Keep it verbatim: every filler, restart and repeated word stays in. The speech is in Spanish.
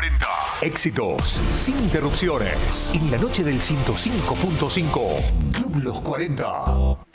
cuarenta. Éxitos sin interrupciones. En la noche del ciento cinco punto cinco. Club Los cuarenta.